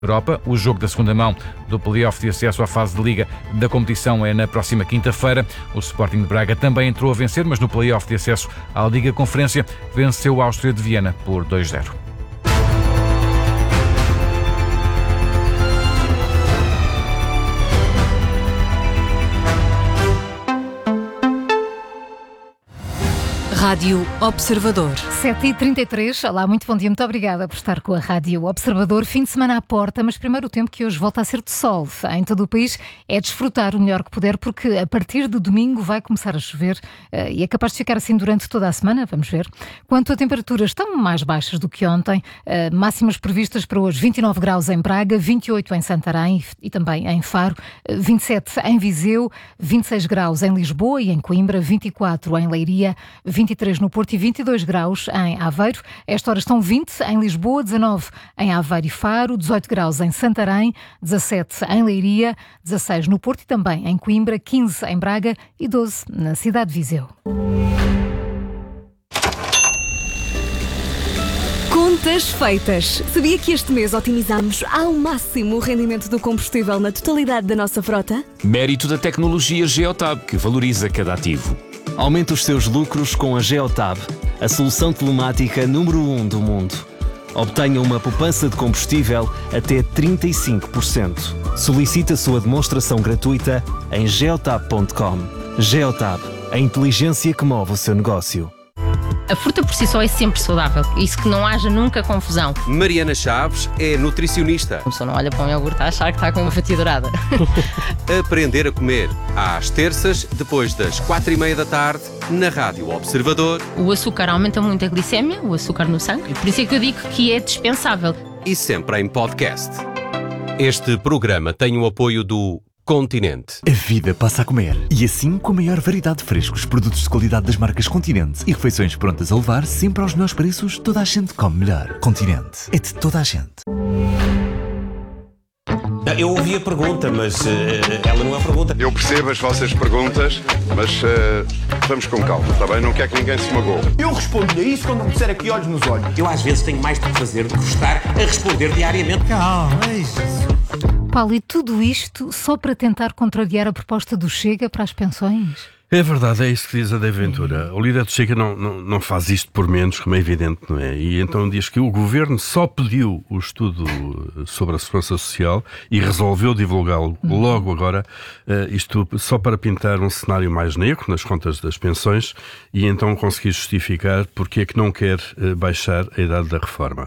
Europa. O jogo da segunda mão do play-off de acesso à fase de Liga da competição é na próxima quinta-feira. O Sporting de Braga também entrou a vencer, mas no play-off de acesso à Liga Conferência venceu o Áustria de Viena por 2-0. Rádio Observador. 7h33. Olá, muito bom dia. Muito obrigada por estar com a Rádio Observador. Fim de semana à porta, mas primeiro o tempo que hoje volta a ser de sol em todo o país. É desfrutar o melhor que puder, porque a partir de domingo vai começar a chover e é capaz de ficar assim durante toda a semana. Vamos ver. Quanto a temperaturas, estão mais baixas do que ontem. Máximas previstas para hoje: 29 graus em Braga, 28 em Santarém e também em Faro, 27 em Viseu, 26 graus em Lisboa e em Coimbra, 24 em Leiria, 23 no Porto e 22 graus em Aveiro. Esta hora estão 20 em Lisboa, 19 em Aveiro e Faro, 18 graus em Santarém, 17 em Leiria, 16 no Porto e também em Coimbra, 15 em Braga e 12 na cidade de Viseu. Contas feitas. Sabia que este mês otimizamos ao máximo o rendimento do combustível na totalidade da nossa frota? Mérito da tecnologia Geotab, que valoriza cada ativo. Aumente os seus lucros com a Geotab, a solução telemática número 1 do mundo. Obtenha uma poupança de combustível até 35%. Solicite a sua demonstração gratuita em geotab.com. Geotab, a inteligência que move o seu negócio. A fruta por si só é sempre saudável, isso que não haja nunca confusão. Mariana Chaves é nutricionista. A pessoa não olha para um iogurte a achar que está com uma fatia dourada. Aprender a comer, às terças, depois das 4:30 da tarde, na Rádio Observador. O açúcar aumenta muito a glicémia, o açúcar no sangue, por isso é que eu digo que é dispensável. E sempre em podcast. Este programa tem o apoio do Continente. A vida passa a comer. E assim, com a maior variedade de frescos, produtos de qualidade das marcas Continente e refeições prontas a levar, sempre aos melhores preços, toda a gente come melhor. Continente. É de toda a gente. Eu ouvi a pergunta, mas ela não é a pergunta. Eu percebo as vossas perguntas, mas vamos com calma, está bem? Não quer que ninguém se magoe. Eu respondo-lhe a isso quando me disser aqui olhos nos olhos. Eu às vezes tenho mais por fazer do que estar a responder diariamente. Calma, é isso. Paulo, e tudo isto só para tentar contrariar a proposta do Chega para as pensões? É verdade, é isso que diz a Dei Ventura. O líder do Chega não faz isto por menos, como é evidente, não é? E então diz que o Governo só pediu o estudo sobre a Segurança Social e resolveu divulgá-lo logo agora, isto só para pintar um cenário mais negro nas contas das pensões e então conseguir justificar porque é que não quer baixar a idade da reforma.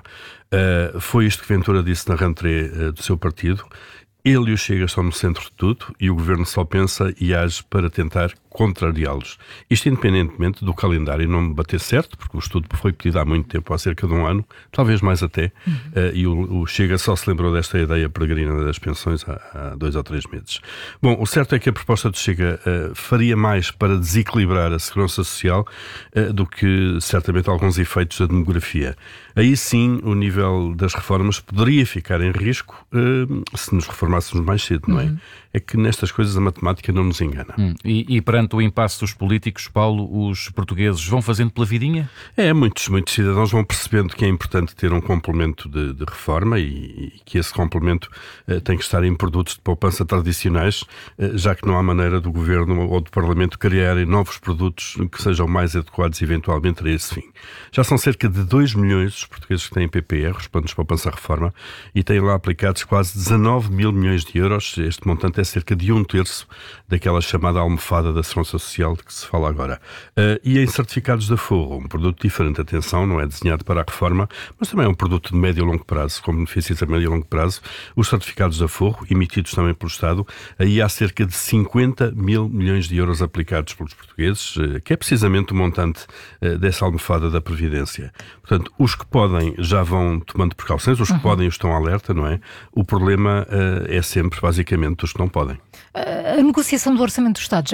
Foi isto que Ventura disse na rentrée do seu partido. Ele e o Chega estão no centro de tudo e o Governo só pensa e age para tentar contrariá-los. Isto independentemente do calendário não bater certo, porque o estudo foi pedido há muito tempo, há cerca de um ano, talvez mais até, e o Chega só se lembrou desta ideia peregrina das pensões há 2 ou 3 meses. Bom, o certo é que a proposta do Chega faria mais para desequilibrar a segurança social do que, certamente, alguns efeitos da demografia. Aí sim, o nível das reformas poderia ficar em risco se nos reformássemos mais cedo, não é? É que nestas coisas a matemática não nos engana. E perante o impasse dos políticos, Paulo, os portugueses vão fazendo pela vidinha? Muitos cidadãos vão percebendo que é importante ter um complemento de reforma e que esse complemento tem que estar em produtos de poupança tradicionais, já que não há maneira do Governo ou do Parlamento criarem novos produtos que sejam mais adequados eventualmente a esse fim. Já são cerca de 2 milhões os portugueses que têm PPR, os planos de poupança reforma, e têm lá aplicados quase 19 mil milhões de euros. Este montante é cerca de 1/3 daquela chamada almofada da Segurança Social de que se fala agora. E em certificados de aforro, um produto diferente, atenção, não é desenhado para a reforma, mas também é um produto de médio e longo prazo, com benefícios a médio e longo prazo. Os certificados de aforro, emitidos também pelo Estado, aí há cerca de 50 mil milhões de euros aplicados pelos portugueses, que é precisamente o montante dessa almofada da Previdência. Portanto, os que podem já vão tomando precauções, os que podem estão alerta, não é? O problema é sempre, basicamente, os que não podem. A negociação do Orçamento do Estado já começou?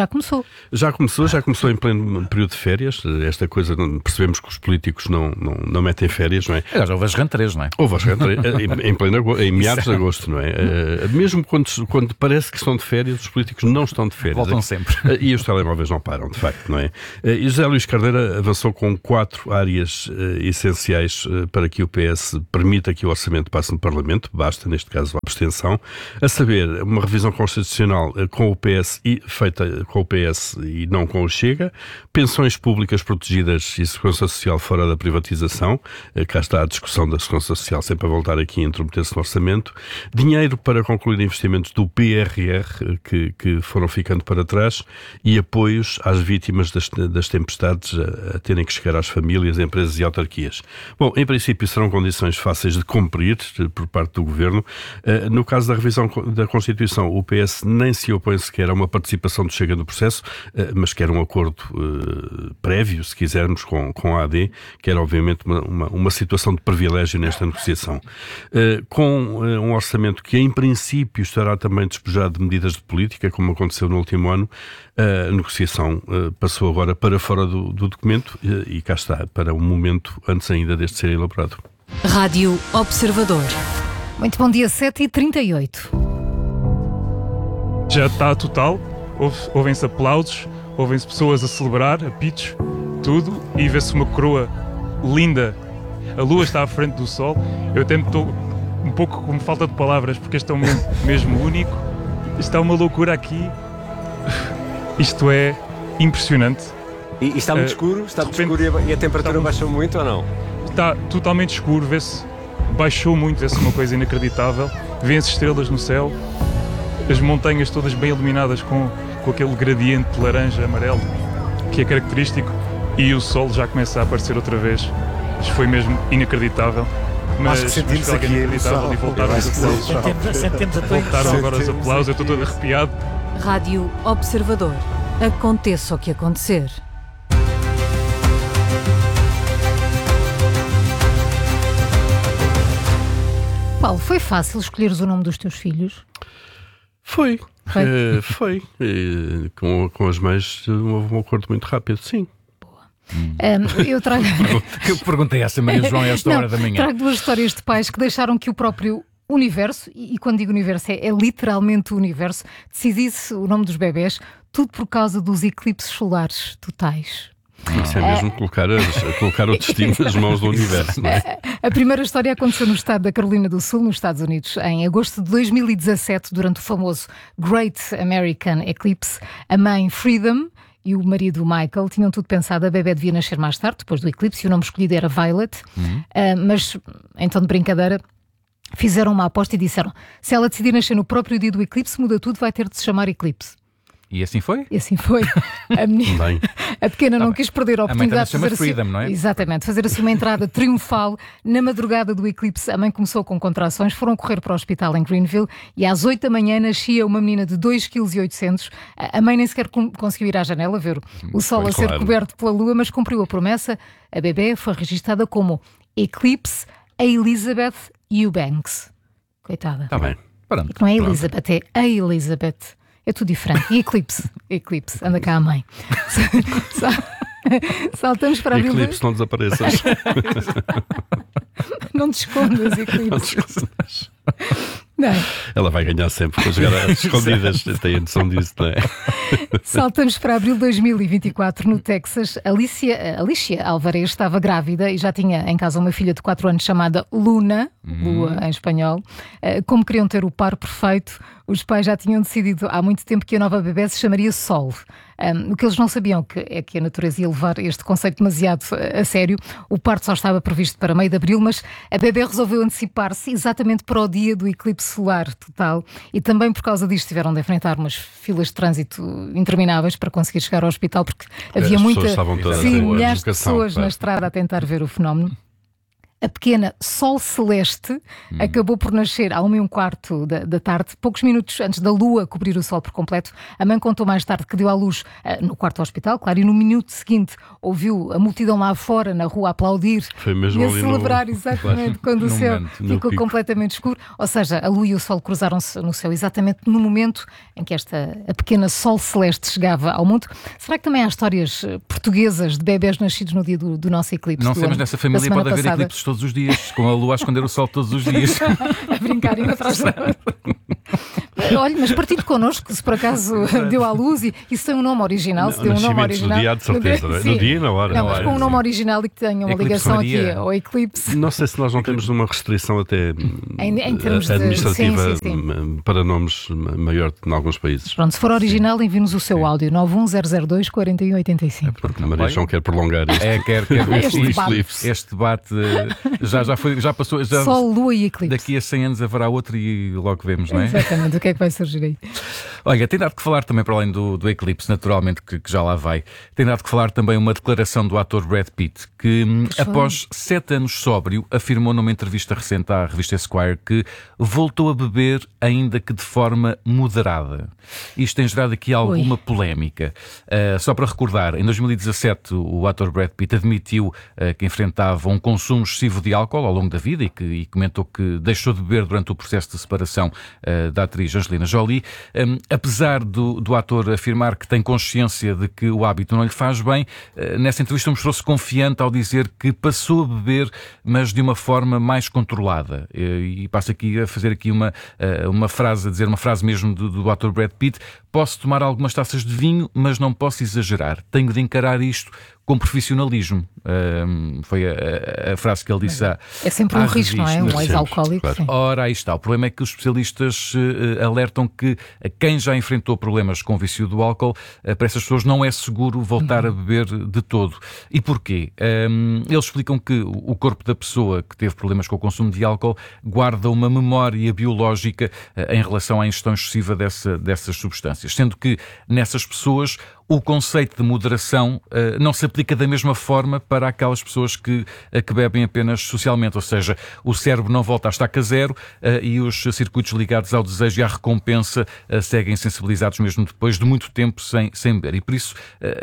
Já começou em pleno período de férias. Esta coisa, percebemos que os políticos não metem férias, não é? Houve as rentreiras, não é? Houve as rentreiras em meados de agosto, não é? Mesmo quando parece que estão de férias, os políticos não estão de férias. Voltam sempre. E os telemóveis não param, de facto, não é? E José Luís Carneiro avançou com 4 áreas essenciais para que o PS permita que o orçamento passe no Parlamento, basta, neste caso, a abstenção, a saber, uma revisão constitucional com o PS feita com o PS e não com o Chega, pensões públicas protegidas e segurança social fora da privatização, cá está a discussão da segurança social sempre a voltar aqui a intrometer-se no orçamento, dinheiro para concluir investimentos do PRR que foram ficando para trás e apoios às vítimas das tempestades a terem que chegar às famílias, empresas e autarquias. Bom, em princípio serão condições fáceis de cumprir por parte do Governo. No caso da revisão da Constituição, o PS nem se opõe sequer a uma participação do Chega no processo, mas quer um acordo prévio, se quisermos, com a AD, que era obviamente uma situação de privilégio nesta negociação. Com um orçamento que em princípio estará também despojado de medidas de política, como aconteceu no último ano, a negociação passou agora para fora do documento e cá está, para um momento antes ainda deste ser elaborado. Rádio Observador. Muito bom dia, 7h38. Já está total, ouvem-se aplausos, ouvem-se pessoas a celebrar, apitos, tudo, e vê-se uma coroa linda. A lua está à frente do sol. Eu até estou um pouco com falta de palavras, porque este é um momento mesmo único. Está uma loucura aqui. Isto é impressionante. E está muito escuro? Está muito escuro e a temperatura baixou muito ou não? Está totalmente escuro, baixou muito, vê-se uma coisa inacreditável. Vêem-se estrelas no céu, as montanhas todas bem iluminadas com aquele gradiente laranja, amarelo, que é característico, e o sol já começa a aparecer outra vez. Isto foi mesmo inacreditável. Mas sentimos aqui inacreditável e voltaram os aplausos. Voltaram agora os aplausos, eu estou todo arrepiado. Rádio Observador. Aconteça o que acontecer. Paulo, foi fácil escolheres o nome dos teus filhos? Foi. Com as mães houve um acordo muito rápido, sim. Eu trago... Que pergunta é essa, Maria João, a esta hora da manhã? Trago 2 histórias de pais que deixaram que o próprio universo, e quando digo universo é literalmente o universo, decidisse o nome dos bebés, tudo por causa dos eclipses solares totais. Isso é mesmo colocar o destino nas mãos do universo, não é? A primeira história aconteceu no estado da Carolina do Sul, nos Estados Unidos, em agosto de 2017, durante o famoso Great American Eclipse. A mãe Freedom e o marido Michael tinham tudo pensado, a bebé devia nascer mais tarde, depois do eclipse, e o nome escolhido era Violet. Mas, então de brincadeira, fizeram uma aposta e disseram: se ela decidir nascer no próprio dia do eclipse, muda tudo, vai ter de se chamar Eclipse. E assim foi? E assim foi. A menina, a pequena não quis perder a oportunidade de fazer Freedom, não é? Exatamente, fazer assim uma entrada triunfal. Na madrugada do eclipse, a mãe começou com contrações, foram correr para o hospital em Greenville e às 8 da manhã nascia uma menina de 2,8 kg. A mãe nem sequer conseguiu ir à janela ver o sol a ser coberto pela lua, mas cumpriu a promessa. A bebê foi registada como Eclipse Elizabeth Eubanks. Coitada. Está bem. Pronto. Não é Elizabeth, é a Elizabeth. É tudo diferente. E Eclipse, anda cá a mãe. Saltamos para abril. Eclipse, não desapareças. Não te escondas, Eclipse. Não. Ela vai ganhar sempre para jogar às escondidas. Tem a noção disso, não é? Saltamos para abril de 2024, no Texas. Alicia Alvarez estava grávida e já tinha em casa uma filha de 4 anos chamada Luna, Lua em espanhol. Como queriam ter o par perfeito, os pais já tinham decidido há muito tempo que a nova bebé se chamaria Sol. O que eles não sabiam é que a natureza ia levar este conceito demasiado a sério. O parto só estava previsto para meio de abril, mas a bebé resolveu antecipar-se exatamente para o dia do eclipse solar total, e também por causa disto tiveram de enfrentar umas filas de trânsito intermináveis para conseguir chegar ao hospital, porque havia milhares de pessoas na estrada a tentar ver o fenómeno. A pequena Sol Celeste acabou por nascer à 1:15 da tarde, poucos minutos antes da Lua cobrir o Sol por completo. A mãe contou mais tarde que deu à luz no quarto do hospital, claro, e no minuto seguinte ouviu a multidão lá fora, na rua, a aplaudir. Foi mesmo e a ali celebrar, exatamente, quando o céu ficou pico. Completamente escuro. Ou seja, a Lua e o Sol cruzaram-se no céu exatamente no momento em que a pequena Sol Celeste chegava ao mundo. Será que também há histórias portuguesas de bebés nascidos no dia do nosso eclipse? Não sei, mas nessa família pode haver eclipses todos os dias, com a Lua a esconder o Sol todos os dias. A brincar e atrás da Olha, mas partilhe connosco se por acaso deu à luz e se tem um nome original. Se tem um nome original. No dia, de certeza, não é? No dia e na hora. Não, mas com um nome original e que tenha uma ligação aqui ao eclipse. Não sei se nós não temos uma restrição até em termos administrativa sim. para nomes maior em alguns países. Pronto, se for original, envie-nos o seu áudio 91002-4185. Porque a Maria João quer prolongar isto. Quer este debate já passou. Sol, Lua e eclipse. Daqui a 100 anos haverá outro e logo vemos, não é? Exatamente, o que é que vai surgir aí? Olha, tem dado que falar também, para além do eclipse, naturalmente, que já lá vai, tem dado que falar também uma declaração do ator Brad Pitt, que após 7 anos sóbrio, afirmou numa entrevista recente à revista Esquire que voltou a beber, ainda que de forma moderada. Isto tem gerado aqui alguma polémica. Só para recordar, em 2017 o ator Brad Pitt admitiu que enfrentava um consumo excessivo de álcool ao longo da vida e comentou que deixou de beber durante o processo de separação da atriz Angelina Jolie. Apesar do ator afirmar que tem consciência de que o hábito não lhe faz bem, nessa entrevista mostrou-se confiante ao dizer que passou a beber, mas de uma forma mais controlada. E passo aqui a fazer aqui uma frase, a dizer uma frase mesmo do ator Brad Pitt: posso tomar algumas taças de vinho, mas não posso exagerar. Tenho de encarar isto com profissionalismo. Foi a frase que ele disse à É sempre um risco, não é? Um ex-alcoólico. Claro. Ora, aí está. O problema é que os especialistas alertam que quem já enfrentou problemas com o vício do álcool, para essas pessoas não é seguro voltar a beber de todo. E porquê? Eles explicam que o corpo da pessoa que teve problemas com o consumo de álcool guarda uma memória biológica em relação à ingestão excessiva dessas substâncias, sendo que nessas pessoas o conceito de moderação não se aplica da mesma forma para aquelas pessoas que bebem apenas socialmente, ou seja, o cérebro não volta à estaca zero e os circuitos ligados ao desejo e à recompensa seguem sensibilizados mesmo depois de muito tempo sem beber. E por isso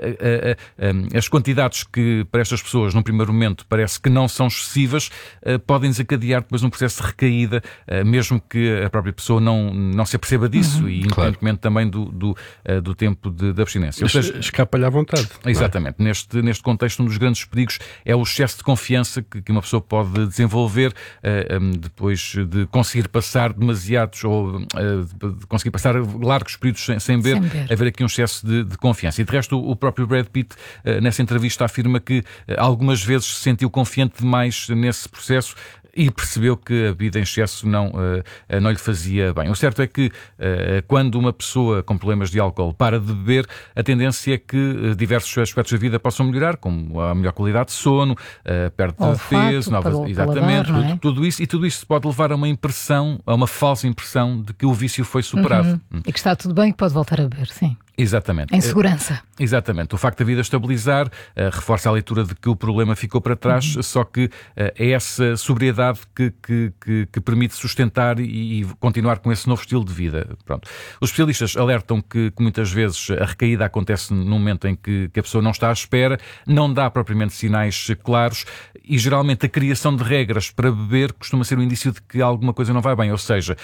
as quantidades que para estas pessoas num primeiro momento parece que não são excessivas podem desencadear depois um processo de recaída, mesmo que a própria pessoa não se aperceba disso e independentemente também do tempo de abstinência. Escapa-lhe à vontade. Exatamente. Neste contexto, um dos grandes perigos é o excesso de confiança que uma pessoa pode desenvolver depois de conseguir passar demasiados ou de conseguir passar largos períodos sem beber, haver aqui um excesso de confiança. E de resto, o próprio Brad Pitt, nessa entrevista, afirma que algumas vezes se sentiu confiante demais nesse processo e percebeu que a bebida em excesso não lhe fazia bem. O certo é que quando uma pessoa com problemas de álcool para de beber, a tendência é que diversos aspectos da vida possam melhorar, como a melhor qualidade de sono, perda de peso, exatamente, tudo isso. E tudo isso pode levar a uma falsa impressão de que o vício foi superado. E que está tudo bem e que pode voltar a beber, sim. Exatamente. Em segurança. Exatamente. O facto da vida estabilizar reforça a leitura de que o problema ficou para trás, só que é essa sobriedade que permite sustentar e continuar com esse novo estilo de vida. Pronto. Os especialistas alertam que muitas vezes a recaída acontece no momento em que a pessoa não está à espera, não dá propriamente sinais claros e geralmente a criação de regras para beber costuma ser um indício de que alguma coisa não vai bem. Ou seja,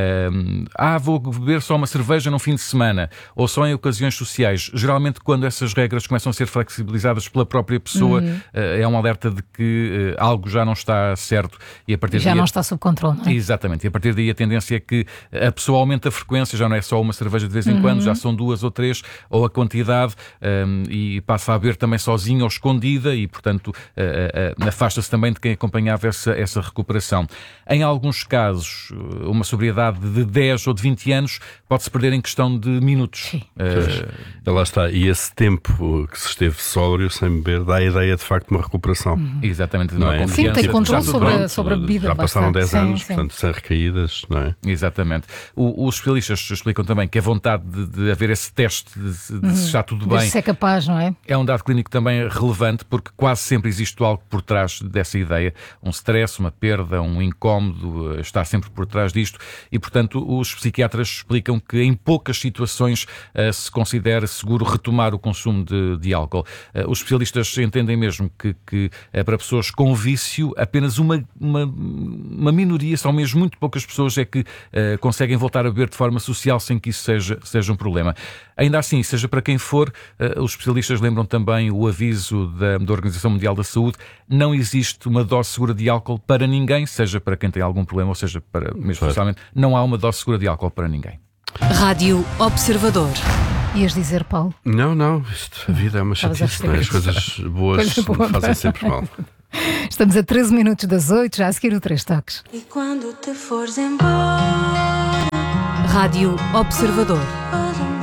vou beber só uma cerveja no fim de semana ou só em ocasiões sociais. Geralmente, quando essas regras começam a ser flexibilizadas pela própria pessoa, é um alerta de que algo já não está certo e a partir daí não está sob controle, não é? Exatamente. E a partir daí a tendência é que a pessoa aumenta a frequência, já não é só uma cerveja de vez em quando, já são 2 ou 3, ou a quantidade, e passa a beber também sozinha ou escondida e, portanto, afasta-se também de quem acompanhava essa recuperação. Em alguns casos, uma sobriedade de 10 ou de 20 anos pode-se perder em questão de minutos. Lá está. E esse tempo que se esteve sóbrio, sem beber, dá a ideia de facto de uma recuperação. Exatamente. Não é? Sim, tem controle sobre a bebida. Já passaram 10 anos, sim. portanto, sem recaídas, não é? Exatamente. Os especialistas explicam também que a vontade de haver esse teste, de se está tudo bem, se é capaz, não é? É um dado clínico também relevante, porque quase sempre existe algo por trás dessa ideia. Um stress, uma perda, um incómodo, está sempre por trás disto. E, portanto, os psiquiatras explicam que em poucas situações se considera seguro retomar o consumo de álcool. Os especialistas entendem mesmo que para pessoas com vício, apenas uma minoria, são mesmo muito poucas pessoas é que conseguem voltar a beber de forma social sem que isso seja um problema. Ainda assim, seja para quem for, os especialistas lembram também o aviso da Organização Mundial da Saúde: não existe uma dose segura de álcool para ninguém, seja para quem tem algum problema ou seja para mesmo socialmente, não há uma dose segura de álcool para ninguém. Rádio Observador. Ias dizer, Paulo? Não, a vida é uma chatice, não é? As coisas boas fazem sempre mal. Estamos a 13 minutos das 8, já a seguir o 3 toques. E quando te fores embora, Rádio Observador.